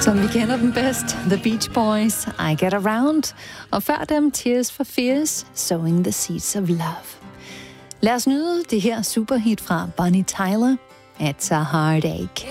Som vi kender dem bedst, The Beach Boys, I Get Around, og før dem Tears for Fears, Sowing the Seeds of Love. Lad os nyde det her superhit fra Bonnie Tyler, It's a Heartache.